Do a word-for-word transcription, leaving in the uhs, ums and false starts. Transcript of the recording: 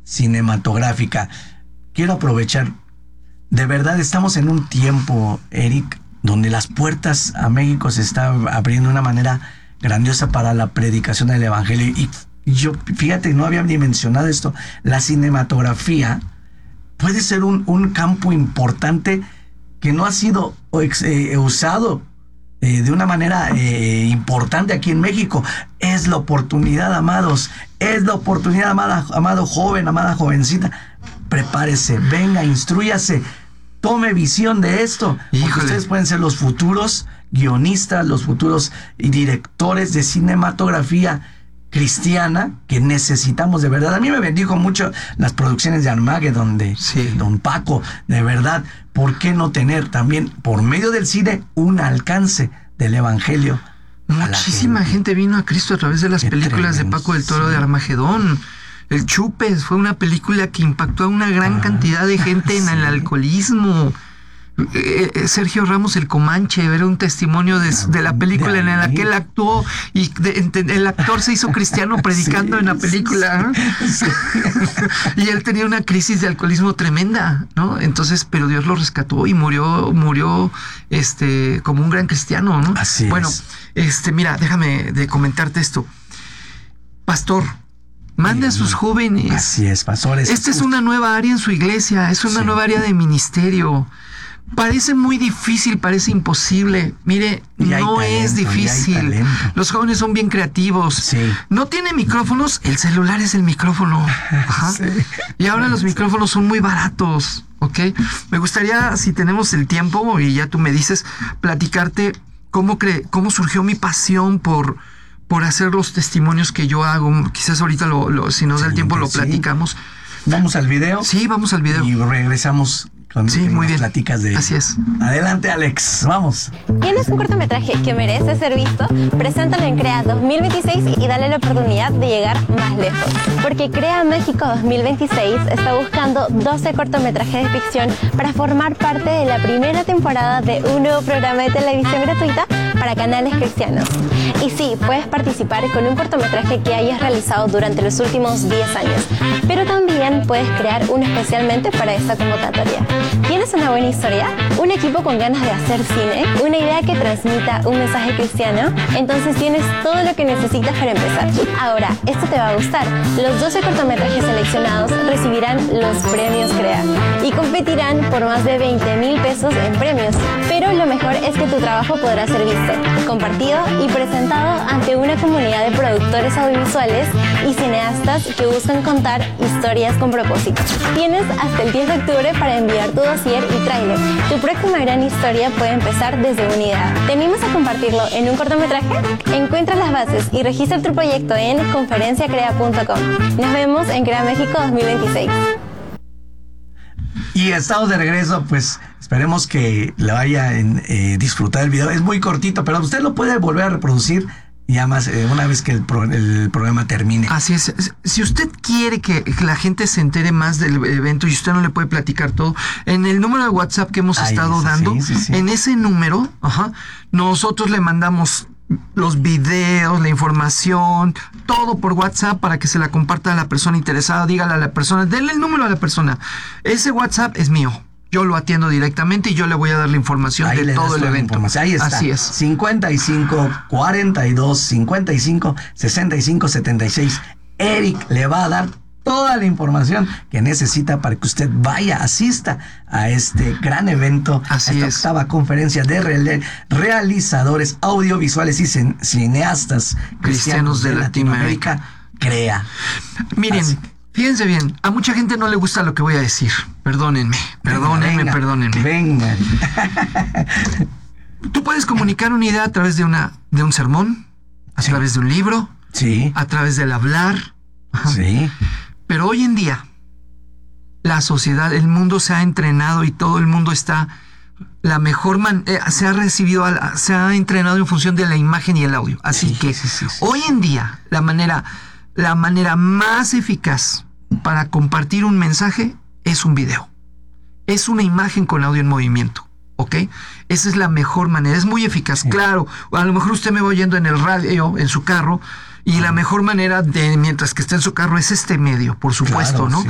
cinematográfica. Quiero aprovechar, de verdad estamos en un tiempo, Eric, donde las puertas a México se están abriendo de una manera grandiosa para la predicación del evangelio. Y yo, fíjate, no había ni mencionado esto, la cinematografía puede ser un, un campo importante que no ha sido eh, usado eh, de una manera eh, importante aquí en México. Es la oportunidad, amados, es la oportunidad, amada, amado joven, amada jovencita. Prepárese, venga, instrúyase, tome visión de esto, porque Híjole. ustedes pueden ser los futuros guionistas, los futuros directores de cinematografía cristiana que necesitamos de verdad. A mí me bendijo mucho las producciones de Armageddon de sí. Don Paco, de verdad. ¿Por qué no tener también por medio del cine un alcance del evangelio? Muchísima gente. gente vino a Cristo a través de las qué películas tremendo, de Paco del Toro sí. de Armagedón. El Chupes fue una película que impactó a una gran ah, cantidad de gente en sí. el alcoholismo. Eh, Sergio Ramos el Comanche era un testimonio de, de la película de en la que él actuó y de, de, el actor se hizo cristiano predicando sí, en la película sí. y él tenía una crisis de alcoholismo tremenda, ¿no? Entonces, pero Dios lo rescató y murió, murió este como un gran cristiano, ¿no? Así bueno, es. este, mira, déjame de comentarte esto. Pastor, mande a sus jóvenes. Así es, pastores. Esta es una nueva área en su iglesia, es una sí. nueva área de ministerio. Parece muy difícil, parece imposible. Mire, no talento, es difícil. Los jóvenes son bien creativos. Sí. No tiene micrófonos, el celular es el micrófono. Ajá. Sí. Y ahora los micrófonos son muy baratos, ¿ok? Me gustaría, si tenemos el tiempo, y ya tú me dices, platicarte cómo, cre- cómo surgió mi pasión por, por hacer los testimonios que yo hago. Quizás ahorita, lo, lo, si nos da el tiempo, lo platicamos. ¿Vamos al video? Sí, vamos al video. Y regresamos. Sí, muy bien. Platicas de... Así es. Adelante, Alex. Vamos. ¿Tienes un cortometraje que merece ser visto? Preséntalo en CREA dos mil veintiséis y dale la oportunidad de llegar más lejos. Porque CREA México dos mil veintiséis está buscando doce cortometrajes de ficción para formar parte de la primera temporada de un nuevo programa de televisión gratuita para canales cristianos. Y sí, puedes participar con un cortometraje que hayas realizado durante los últimos diez años, pero también puedes crear uno especialmente para esta convocatoria. ¿Tienes una buena historia? ¿Un equipo con ganas de hacer cine? ¿Una idea que transmita un mensaje cristiano? Entonces tienes todo lo que necesitas para empezar. Ahora, esto te va a gustar. Los doce cortometrajes seleccionados recibirán los premios CREA y competirán por más de veinte mil pesos en premios. Pero lo mejor es que tu trabajo podrá ser visto, compartido y presentado ante una comunidad de productores audiovisuales y cineastas que buscan contar historias con propósito. Tienes hasta el diez de octubre para enviar tu dossier y tráiler. Tu próxima gran historia puede empezar desde una idea. ¿Te animas a compartirlo en un cortometraje? Encuentra las bases y registra tu proyecto en conferencia crea punto com. Nos vemos en CREA México dos mil veintiséis. Y estamos de regreso, pues esperemos que lo haya en, eh, disfrutado el video. Es muy cortito, pero usted lo puede volver a reproducir ya más eh, una vez que el, pro, el programa termine. Así es. Si usted quiere que la gente se entere más del evento y usted no le puede platicar todo, en el número de WhatsApp que hemos Ay, estado sí, dando, sí, sí, sí. en ese número, ajá, nosotros le mandamos los videos, la información, todo por WhatsApp para que se la comparta a la persona interesada. Dígale a la persona, denle el número a la persona. Ese WhatsApp es mío. Yo lo atiendo directamente y yo le voy a dar la información Ahí de todo el evento. Ahí está. Así es. cincuenta y cinco, cuarenta y dos, cincuenta y cinco, sesenta y cinco, setenta y seis. Eric le va a dar toda la información que necesita para que usted vaya, asista a este gran evento, Así a esta es. octava conferencia de re- realizadores audiovisuales y cin- cineastas cristianos, cristianos de, de Latinoamérica, Latinoamérica, CREA. Miren, Así. Fíjense bien, a mucha gente no le gusta lo que voy a decir. Perdónenme, perdónenme, venga, perdónenme. Venga. Tú puedes comunicar una idea a través de una de un sermón, a Sí. través de un libro, Sí. a través del hablar. Ajá. Sí. Pero hoy en día, la sociedad, el mundo se ha entrenado y todo el mundo está la mejor man, eh, se ha recibido, a, se ha entrenado en función de la imagen y el audio. Así Sí, que sí, sí, sí. hoy en día, la manera, la manera más eficaz para compartir un mensaje es un video. Es una imagen con audio en movimiento. ¿Ok? Esa es la mejor manera, es muy eficaz. Sí. Claro, a lo mejor usted me va oyendo en el radio, en su carro, y la mejor manera de, mientras que esté en su carro, es este medio, por supuesto, Claro, ¿no? sí.